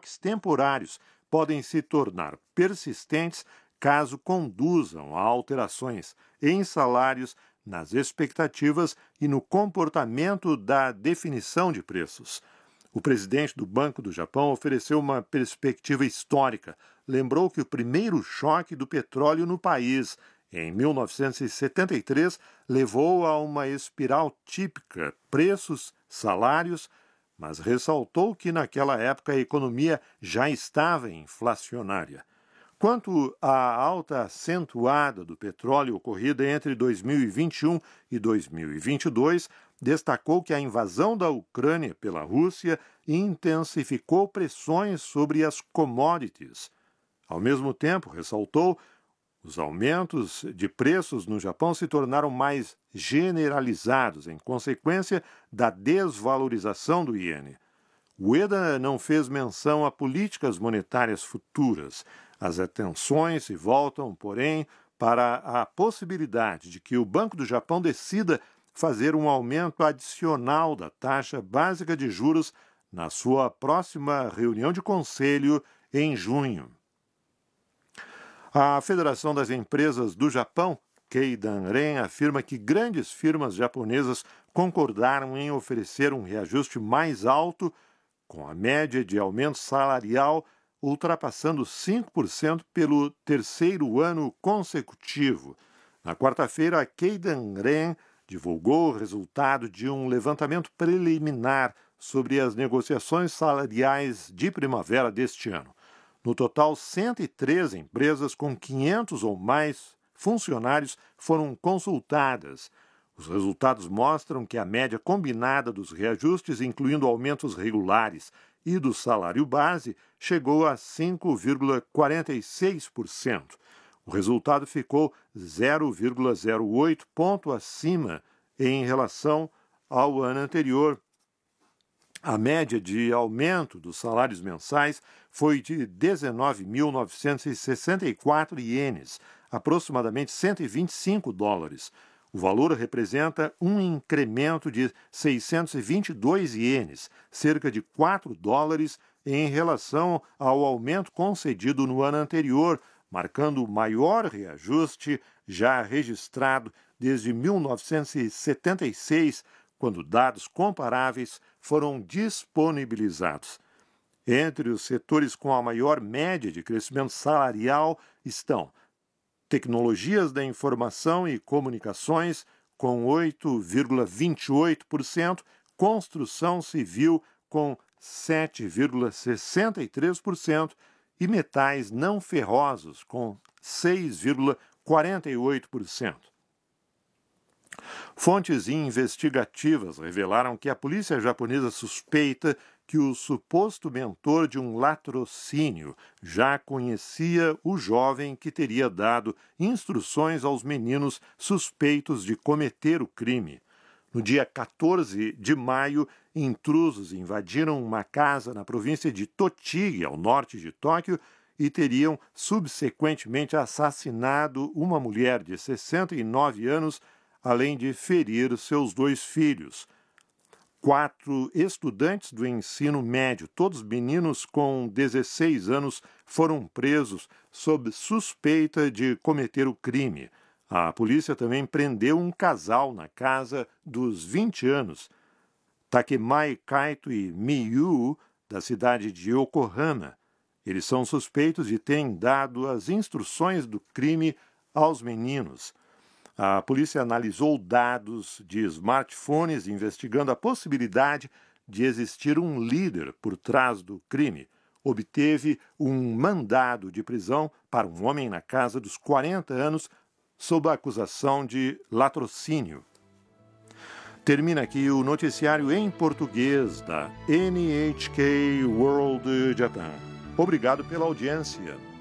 choques temporários podem se tornar persistentes caso conduzam a alterações em salários, nas expectativas e no comportamento da definição de preços. O presidente do Banco do Japão ofereceu uma perspectiva histórica. Lembrou que o primeiro choque do petróleo no país, em 1973, levou a uma espiral típica, preços, salários, mas ressaltou que naquela época a economia já estava inflacionária. Quanto à alta acentuada do petróleo ocorrida entre 2021 e 2022, destacou que a invasão da Ucrânia pela Rússia intensificou pressões sobre as commodities. Ao mesmo tempo, ressaltou, os aumentos de preços no Japão se tornaram mais generalizados em consequência da desvalorização do iene. Ueda não fez menção a políticas monetárias futuras. As atenções se voltam, porém, para a possibilidade de que o Banco do Japão decida fazer um aumento adicional da taxa básica de juros na sua próxima reunião de conselho em junho. A Federação das Empresas do Japão, Keidanren, afirma que grandes firmas japonesas concordaram em oferecer um reajuste mais alto, com a média de aumento salarial ultrapassando 5% pelo terceiro ano consecutivo. Na quarta-feira, a Keidanren divulgou o resultado de um levantamento preliminar sobre as negociações salariais de primavera deste ano. No total, 103 empresas com 500 ou mais funcionários foram consultadas. Os resultados mostram que a média combinada dos reajustes, incluindo aumentos regulares e do salário base, chegou a 5,46%. O resultado ficou 0,08 ponto acima em relação ao ano anterior. A média de aumento dos salários mensais foi de 19.964 ienes, aproximadamente $125. O valor representa um incremento de 622 ienes, cerca de $4, em relação ao aumento concedido no ano anterior, marcando o maior reajuste já registrado desde 1976, quando dados comparáveis foram disponibilizados. Entre os setores com a maior média de crescimento salarial estão tecnologias da informação e comunicações, com 8,28%, construção civil, com 7,63%, e metais não ferrosos, com 6,48%. Fontes investigativas revelaram que a polícia japonesa suspeita que o suposto mentor de um latrocínio já conhecia o jovem que teria dado instruções aos meninos suspeitos de cometer o crime. No dia 14 de maio, intrusos invadiram uma casa na província de Tochigi, ao norte de Tóquio, e teriam subsequentemente assassinado uma mulher de 69 anos, além de ferir seus 2 filhos. 4 estudantes do ensino médio, todos meninos com 16 anos, foram presos sob suspeita de cometer o crime. A polícia também prendeu um casal na casa dos 20 anos, Takemai Kaito e Miyu, da cidade de Yokohama. Eles são suspeitos de terem dado as instruções do crime aos meninos. A polícia analisou dados de smartphones, investigando a possibilidade de existir um líder por trás do crime. Obteve um mandado de prisão para um homem na casa dos 40 anos, sob a acusação de latrocínio. Termina aqui o noticiário em português da NHK World Japan. Obrigado pela audiência.